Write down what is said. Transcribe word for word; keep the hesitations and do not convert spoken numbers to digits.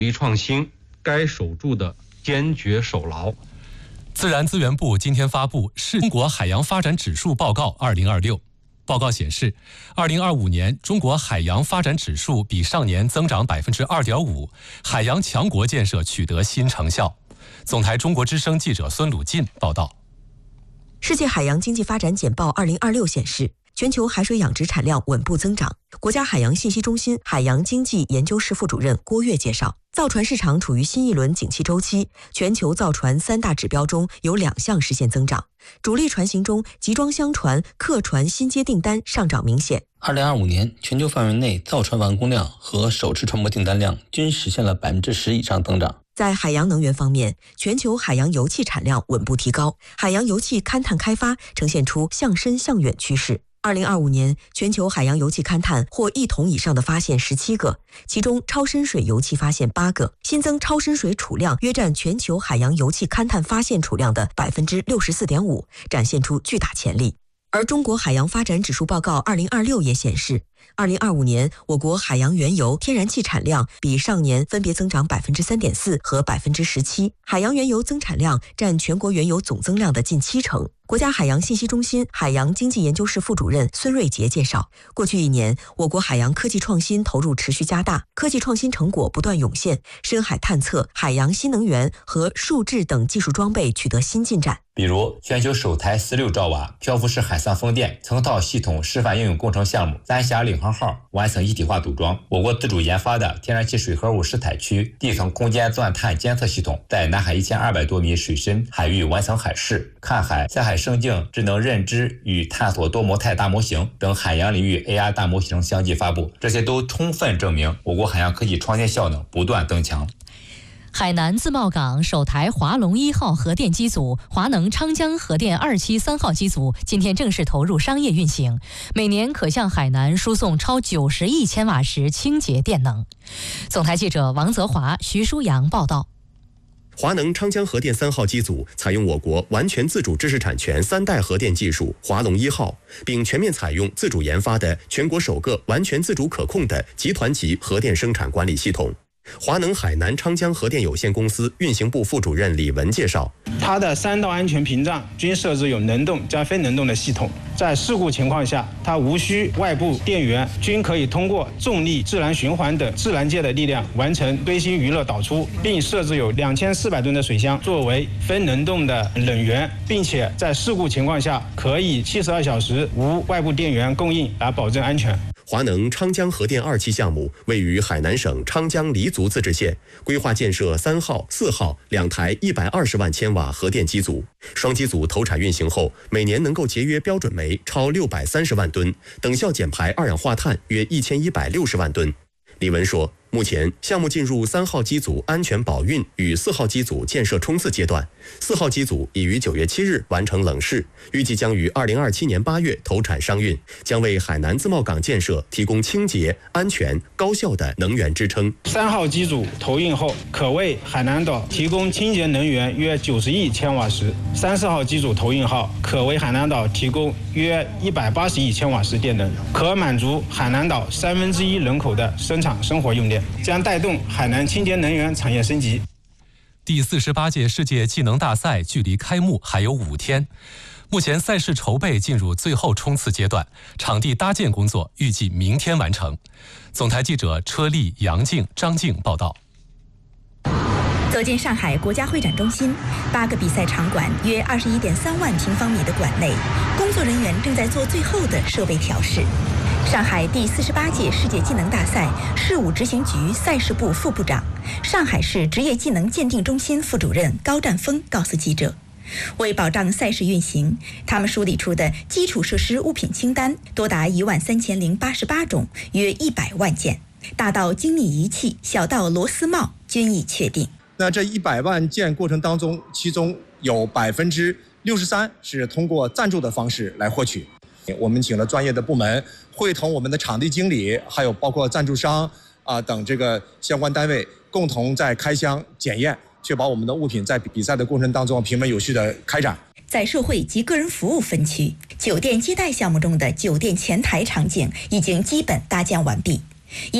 力创新该守住的坚决守牢。 自然资源部今天发布《中国海洋发展指数报告二零二六》，报告显示，二零二五年中国海洋发展指数比上年增长百分之二点五，海洋强国建设取得新成效。总台中国之声记者孙鲁进报道。 世界海洋经济发展简报二零二六显示，全球海水养殖产量稳步增长。国家海洋信息中心海洋经济研究室副主任郭跃介绍，造船市场处于新一轮景气周期，全球造船三大指标中有两项实现增长。主力船型中，集装箱船、客船新接订单上涨明显。 二零二五年，全球范围内造船完工量和手持船舶订单量均实现了百分之十以上增长。 在海洋能源方面，全球海洋油气产量稳步提高，海洋油气勘探开发呈现出向深向远趋势。二零二五年，全球海洋油气勘探或一桶以上的发现十七个，其中超深水油气发现八个，新增超深水储量约占全球海洋油气勘探发现储量的百分之六十四点五，展现出巨大潜力。而中国海洋发展指数报告二零二六也显示，二零二五年我国海洋原油、天然气产量比上年分别增长百分之三点四和百分之十七，海洋原油增产量占全国原油总增量的近七成。国家海洋信息中心海洋经济研究室副主任孙瑞杰介绍，过去一年，我国海洋科技创新投入持续加大，科技创新成果不断涌现，深海探测、海洋新能源和数智等技术装备取得新进展。 比如，全球首台十六兆瓦漂浮式海上风电成套系统示范应用工程项目“三峡领航号”完成一体化组装。我国自主研发的天然气水合物试采区地层空间钻探监测系统，在南海一千二百多米水深海域完成海试、看海、在海生境智能认知与探索多模态大模型等海洋领域 A R 大模型相继发布，这些都充分证明我国海洋科技创新效能不断增强。 海南自贸港首台华龙一号核电机组、华能昌江核电二期三号机组今天正式投入商业运行，每年可向海南输送超九十亿千瓦时清洁电能。总台记者王泽华、徐舒阳报道。 华能昌江核电三号机组采用我国完全自主知识产权三代核电技术华龙一号，并全面采用自主研发的全国首个完全自主可控的集团级核电生产管理系统。华能海南昌江核电有限公司运行部副主任李文介绍， 它的三道安全屏障均设置有能动加非能动的系统，在事故情况下，它无需外部电源，均可以通过重力、自然循环等自然界的力量完成堆芯余热导出，并设置有两千四百吨的水箱作为非能动的冷源，并且在事故情况下可以七十二小时无外部电源供应来保证安全。 华能昌江核电二期项目位于海南省昌江黎族自治县，规划建设三号、四号两台一百二十万千瓦核电机组。双机组投产运行后，每年能够节约标准煤超六百三十万吨，等效减排二氧化碳约一千一百六十万吨。李文说，目前项目进入三号机组安全保运与四号机组建设冲刺阶段，四号机组已于九月七日完成冷试，预计将于二零二七年八月投产商运，将为海南自贸港建设提供清洁、安全、高效的能源支撑。 三号机组投运后，可为海南岛提供清洁能源约九十亿千瓦时；三四号机组投运后，可为海南岛提供约一百八十亿千瓦时电能，可满足海南岛三分之一人口的生产生活用电，将带动海南清洁能源产业升级。 第四十八届世界技能大赛距离开幕还有五天，目前赛事筹备进入最后冲刺阶段，场地搭建工作预计明天完成。总台记者车丽、杨静、张静报道。 走进上海国家会展中心，八个比赛场馆约二十一点三万平方米的馆内，工作人员正在做最后的设备调试。上海第四十八届世界技能大赛事务执行局赛事部副部长、上海市职业技能鉴定中心副主任高占峰告诉记者，为保障赛事运行，他们梳理出的基础设施物品清单多达一万三千零八十八种，约一百万件，大到精密仪器，小到螺丝帽均已确定。 那这一百万件过程当中，其中有百分之六十三是通过赞助的方式来获取。我们请了专业的部门，会同我们的场地经理，还有包括赞助商啊、呃、等这个相关单位，共同在开箱检验，确保我们的物品在比赛的过程当中平稳有序的开展。 在社会及个人服务分区，酒店接待项目中的酒店前台场景已经基本搭建完毕。